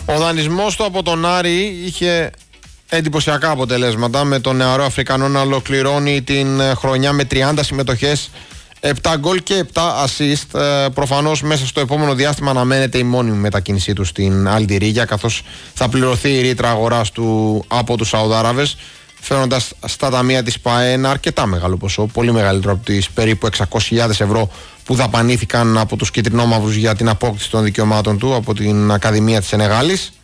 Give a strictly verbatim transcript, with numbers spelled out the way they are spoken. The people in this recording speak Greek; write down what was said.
Ο δανεισμός του από τον Άρη είχε εντυπωσιακά αποτελέσματα, με τον νεαρό Αφρικανό να ολοκληρώνει την χρονιά με τριάντα συμμετοχές, επτά γκολ και επτά assist. Ε, προφανώς μέσα στο επόμενο διάστημα αναμένεται η μόνιμη μετακίνησή του στην Αλντιρίγια, καθώς θα πληρωθεί η ρήτρα αγοράς του από τους Σαουδάραβες, φέρνοντας στα ταμεία της ΠΑΕ ένα αρκετά μεγάλο ποσό, πολύ μεγαλύτερο από τις περίπου εξακόσιες χιλιάδες ευρώ που δαπανήθηκαν από τους κυτρινόμαυρους για την απόκτηση των δικαιωμάτων του από την Ακαδημία της Σενεγάλης.